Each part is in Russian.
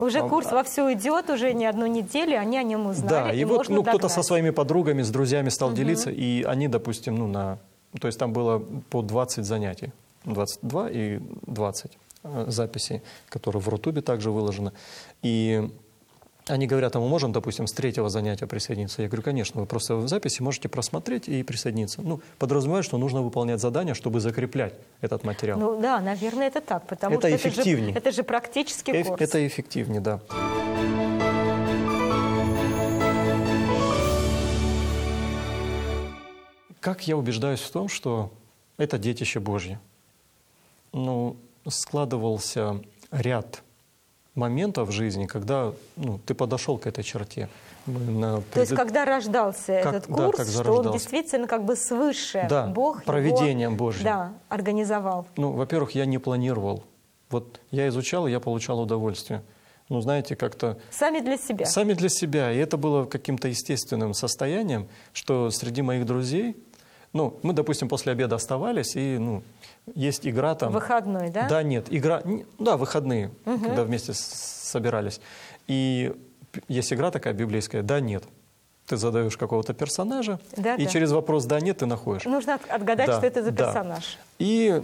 Уже курс вовсю идет, уже не одну неделю, они о нем узнали. Да, и вот кто-то со своими подругами, с друзьями стал делиться, и они, допустим, то есть там было по 20 занятий, 22 и 20 записей, которые в Рутубе также выложены. И они говорят, а мы можем, допустим, с 3-го занятия присоединиться? Я говорю, конечно, вы просто в записи можете просмотреть и присоединиться. Подразумевает, что нужно выполнять задания, чтобы закреплять этот материал. Ну да, наверное, это так, потому это что эффективнее. Это же практический курс. Это эффективнее, да. Как я убеждаюсь в том, что это детище Божье? Складывался ряд моментов в жизни, когда ты подошел к этой черте. То есть, когда рождался этот курс, что он действительно как бы свыше, да, Бог провидением его, Божьим. Да, организовал. Во-первых, я не планировал. Вот я изучал, и я получал удовольствие. Знаете, как-то... Сами для себя. Сами для себя. И это было каким-то естественным состоянием, что среди моих друзей... мы, допустим, после обеда оставались, и, есть игра там... Выходной, да? Да, нет, игра... Да, выходные, когда вместе собирались. И есть игра такая библейская «да, нет». Ты задаешь какого-то персонажа, и через вопрос «да, нет» ты находишь. Нужно отгадать, что это за персонаж. И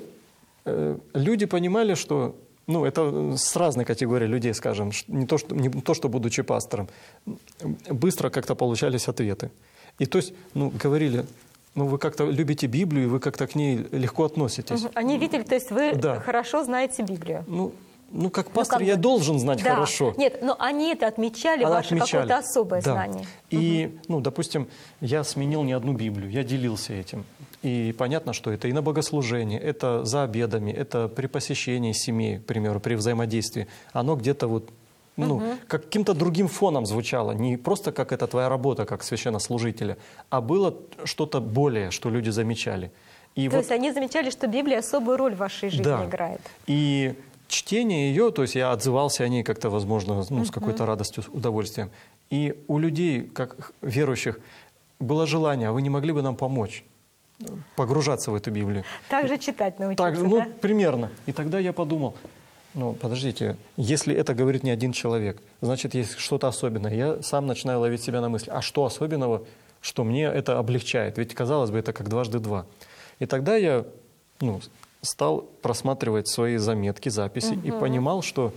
люди понимали, что... это с разной категорией людей, скажем, не то, что будучи пастором, быстро как-то получались ответы. И то есть, говорили... вы как-то любите Библию, и вы как-то к ней легко относитесь. Они видели, то есть вы хорошо знаете Библию. Как пастор я должен знать хорошо. Нет, но они это отмечали, ваше какое-то особое знание. И, допустим, я сменил не одну Библию, я делился этим. И понятно, что это и на богослужении, это за обедами, это при посещении семей, к примеру, при взаимодействии. Оно где-то каким-то другим фоном звучало. Не просто как это твоя работа, как священнослужителя, а было что-то более, что люди замечали. То есть они замечали, что Библия особую роль в вашей жизни играет. И чтение ее, то есть я отзывался о ней как-то, возможно, с какой-то радостью, удовольствием. И у людей, как верующих, было желание, а вы не могли бы нам помочь погружаться в эту Библию? Так же читать научиться, да? Примерно. И тогда я подумал, подождите, если это говорит не один человек, значит, есть что-то особенное. Я сам начинаю ловить себя на мысли, а что особенного, что мне это облегчает? Ведь, казалось бы, это как 2 × 2. И тогда я стал просматривать свои заметки, записи и понимал, что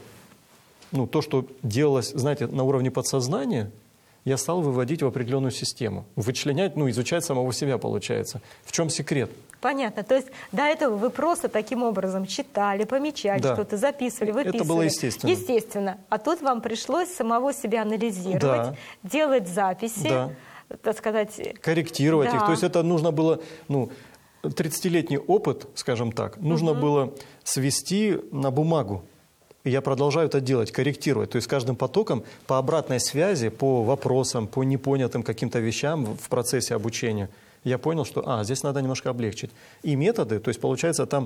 то, что делалось, знаете, на уровне подсознания, я стал выводить в определенную систему. Вычленять, изучать самого себя, получается. В чем секрет? Понятно. То есть до этого вы просто таким образом читали, помечали что-то, записывали, выписывали. Это было естественно. Естественно. А тут вам пришлось самого себя анализировать, делать записи, так сказать... Корректировать их. То есть это нужно было... 30-летний опыт, скажем так, нужно было свести на бумагу. И я продолжаю это делать, корректировать. То есть каждым потоком по обратной связи, по вопросам, по непонятым каким-то вещам в процессе обучения, я понял, что здесь надо немножко облегчить. И методы, то есть получается там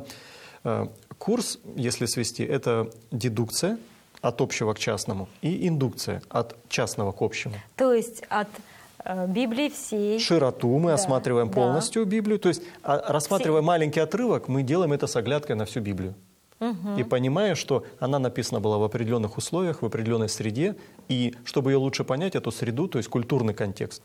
курс, если свести, это дедукция от общего к частному и индукция от частного к общему. То есть от... Библии всей. Широту мы осматриваем полностью Библию, то есть рассматривая маленький отрывок, мы делаем это с оглядкой на всю Библию. И понимая, что она написана была в определенных условиях, в определенной среде, и чтобы ее лучше понять, эту среду, то есть культурный контекст.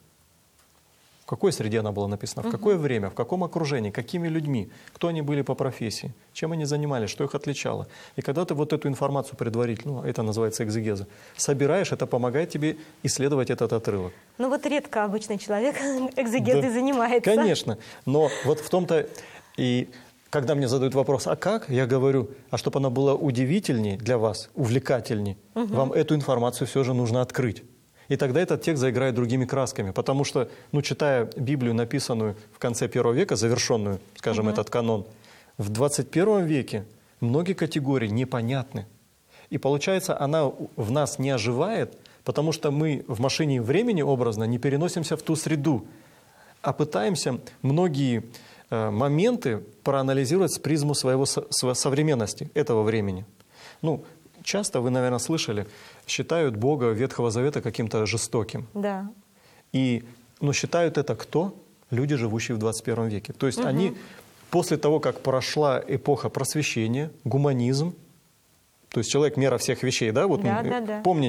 В какой среде она была написана, в какое время, в каком окружении, какими людьми, кто они были по профессии, чем они занимались, что их отличало. И когда ты вот эту информацию предварительно, это называется экзегеза, собираешь, это помогает тебе исследовать этот отрывок. Редко обычный человек экзегезой занимается. Конечно, но вот в том-то и... Когда мне задают вопрос, а как? Я говорю, а чтобы она была удивительней для вас, увлекательней, вам эту информацию все же нужно открыть. И тогда этот текст заиграет другими красками. Потому что, читая Библию, написанную в конце 1 века, завершенную, скажем, этот канон, в 21 веке многие категории непонятны. И получается, она в нас не оживает, потому что мы в машине времени образно не переносимся в ту среду, а пытаемся многие моменты проанализировать с призму своей современности, этого времени. Часто, вы, наверное, слышали, считают Бога Ветхого Завета каким-то жестоким. Да. Но считают это кто? Люди, живущие в 21 веке. То есть они, после того, как прошла эпоха просвещения, гуманизм, То есть человек — мера всех вещей, да? Вот да. помните,